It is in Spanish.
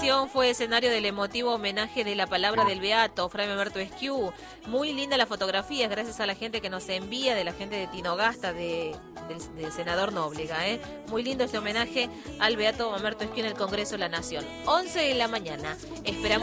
Nación fue escenario del emotivo homenaje de la palabra del Beato, Fray Mamerto Esquiú. Muy linda la fotografía, gracias a la gente que nos envía, de la gente de Tinogasta, del senador Nóbrega. Muy lindo este homenaje al Beato Mamerto Esquiú en el Congreso de la Nación. 11 de la mañana. Esperamos